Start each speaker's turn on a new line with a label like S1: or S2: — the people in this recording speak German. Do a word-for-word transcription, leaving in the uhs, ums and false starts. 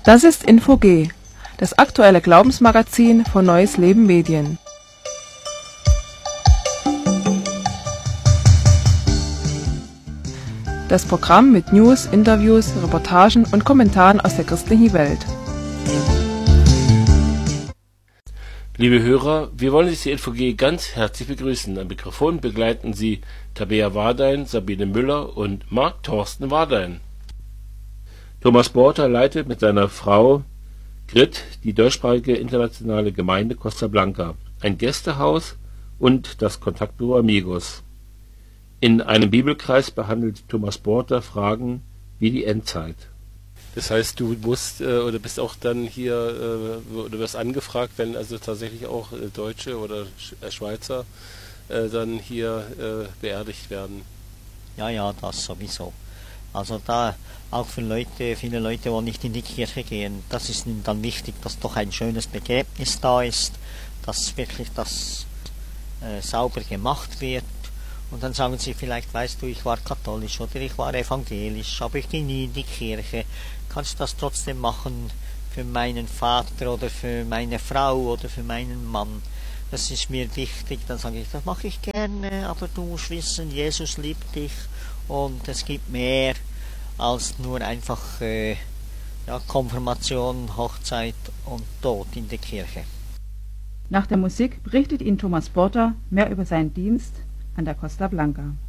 S1: Das ist Info G, das aktuelle Glaubensmagazin von Neues Leben Medien. Das Programm mit News, Interviews, Reportagen und Kommentaren aus der christlichen Welt.
S2: Liebe Hörer, wir wollen Sie zur Info G ganz herzlich begrüßen. Am Mikrofon begleiten Sie Tabea Wardein, Sabine Müller und Marc Thorsten Wardein. Thomas Porter leitet mit seiner Frau Grit die deutschsprachige internationale Gemeinde Costa Blanca, ein Gästehaus und das Kontaktbüro Amigos. In einem Bibelkreis behandelt Thomas Porter Fragen wie die Endzeit.
S3: Das heißt, du musst äh, oder bist auch dann hier äh, oder wirst angefragt, wenn also tatsächlich auch äh, Deutsche oder Sch äh, Schweizer äh, dann hier äh, beerdigt werden.
S4: Ja, ja, das sowieso. Also da auch für Leute, viele Leute, die nicht in die Kirche gehen, das ist ihnen dann wichtig, dass doch ein schönes Begräbnis da ist, dass wirklich das äh, sauber gemacht wird. Und dann sagen sie vielleicht, weißt du, ich war katholisch oder ich war evangelisch, aber ich ging nie in die Kirche. Kannst du das trotzdem machen für meinen Vater oder für meine Frau oder für meinen Mann? Das ist mir wichtig. Dann sage ich, das mache ich gerne, aber du musst wissen, Jesus liebt dich und es gibt mehr als nur einfach äh, ja, Konfirmation, Hochzeit und Tod in der Kirche.
S5: Nach der Musik berichtet Ihnen Thomas Porter mehr über seinen Dienst an der Costa Blanca.